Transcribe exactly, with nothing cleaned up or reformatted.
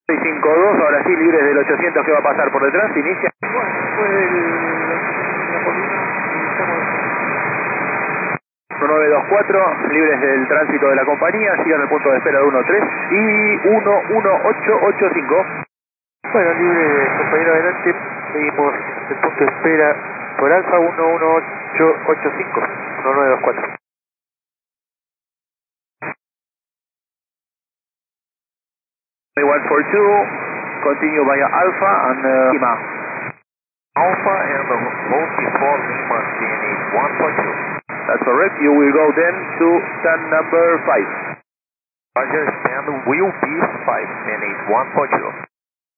seis cinco dos, ahora sí, libres del ochocientos que va a pasar por detrás, inicia. Bueno, después de la colina, iniciamos. uno nueve dos cuatro, libres del tránsito de la compañía, sigan el punto de espera de uno tres y uno uno ocho ocho cinco. Bueno, libre compañero adelante, seguimos el punto de espera por Alfa uno uno ocho ocho cinco, uno nueve dos cuatro. one four two, continue via Alpha and uh, Lima. Alpha and the hold before Lima C N H one four two. That's correct, you will go then to stand number five. Roger, stand will be five, C N H one four two.